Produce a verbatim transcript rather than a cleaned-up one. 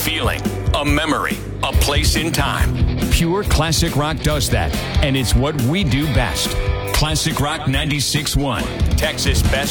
feeling, a memory, a place in time. Pure classic rock does that, and it's what we do best. Classic Rock ninety-six point one, Texas Best